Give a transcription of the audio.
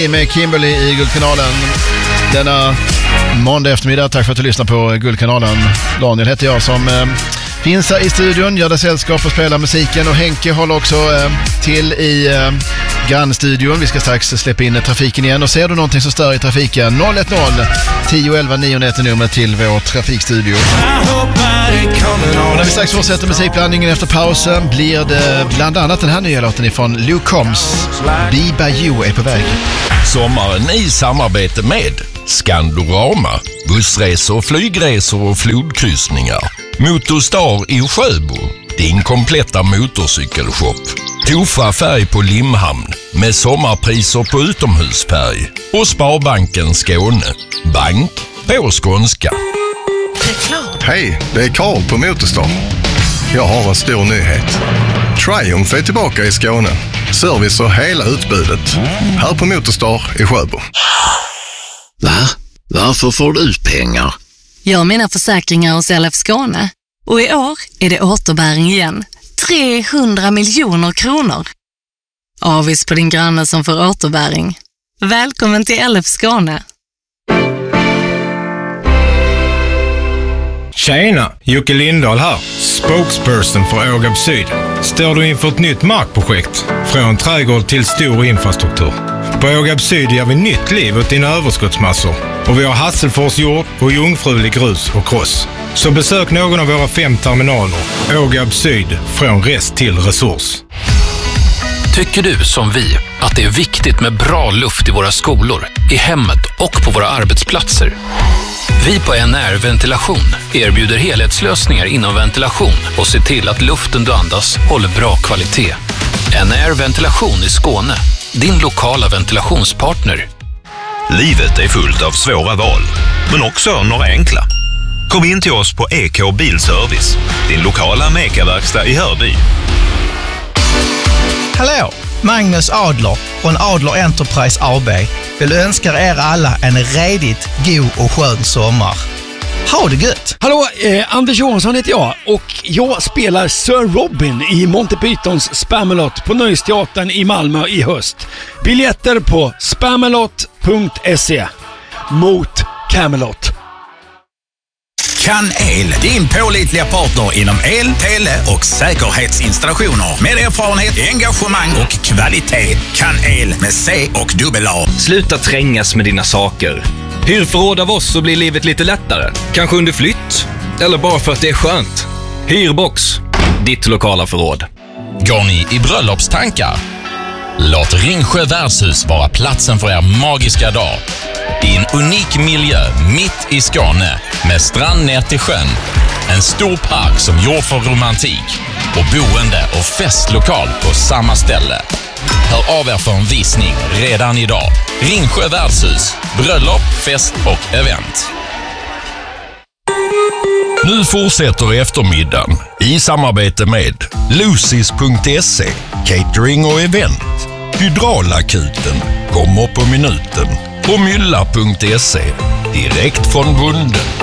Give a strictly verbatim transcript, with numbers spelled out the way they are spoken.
Med Kimberly i Guldkanalen denna måndag eftermiddag. Tack för att du lyssnar på Guldkanalen. Daniel heter jag som eh, finns här i studion, gör det sällskap och spelar musiken, och Henke håller också eh, till i eh, grannstudion. Vi ska strax släppa in trafiken igen, och ser du någonting som stör i trafiken, noll ett noll tio elva nio ett nummer till vår trafikstudio. Och när vi strax fortsätter musikblandningen efter pausen blir det bland annat den här nya låten ifrån Luke Combs. Be By You är på väg. Sommaren i samarbete med Skandorama, bussresor, flygresor och flodkryssningar. Motorstar i Sjöbo, din kompletta motorcykelshop. Tofa färg på Limhamn med sommarpriser på utomhusfärg. Och Sparbanken Skåne, bank på skånska. Hej, det är Karl på Motorstar. Jag har en stor nyhet. Triumph är tillbaka i Skåne. Service och hela utbudet. Här på Motorstar i Sjöbo. Va? Varför får du pengar? Jag har mina försäkringar hos L F Skåne. Och i år är det återbäring igen. trehundra miljoner kronor. Avis på din granne som får återbäring. Välkommen till L F Skåne. Tjena, Jocke Lindahl här, spokesperson för Ågab Syd. Står du inför ett nytt markprojekt? Från trädgård till stor infrastruktur. På Ågab Syd ger vi nytt liv åt dina överskottsmassor. Och vi har Hasselfors jord och jungfrulig grus och kross. Så besök någon av våra fem terminaler. Ågab Syd, från rest till resurs. Tycker du som vi att det är viktigt med bra luft i våra skolor, i hemmet och på våra arbetsplatser? Vi på N R Ventilation erbjuder helhetslösningar inom ventilation och ser till att luften du andas håller bra kvalitet. N R Ventilation i Skåne, din lokala ventilationspartner. Livet är fullt av svåra val, men också några enkla. Kom in till oss på E K Bilservice, din lokala Meka-verkstad i Hörby. Hallå, Magnus Adler från Adler Enterprise A B vill önska er alla en redigt god och skön sommar. Ha det gött! Hallå, eh, Anders Johansson heter jag och jag spelar Sir Robin i Monty Pythons Spamalot på Nöjesteatern i Malmö i höst. Biljetter på spamalot punkt se. Mot Camelot. Kan El, din pålitliga partner inom el, tele och säkerhetsinstallationer. Med erfarenhet, engagemang och kvalitet. Kan El med C och dubbel A. Sluta trängas med dina saker. Hyr förråd av oss så blir livet lite lättare. Kanske under flytt, eller bara för att det är skönt. Hyrbox, ditt lokala förråd. Går ni i bröllopstankar? Låt Ringsjö värdshus vara platsen för er magiska dag. I en unik miljö mitt i Skåne med strand ner till sjön. En stor park som gjord för romantik och boende och festlokal på samma ställe. Hör av er för en visning redan idag. Ringsjö värdshus, bröllop, fest och event. Nu fortsätter eftermiddagen i samarbete med Lucis punkt se, catering och event. Hydraulakuten kommer på minuten. Och Mylla punkt se, direkt från bunden.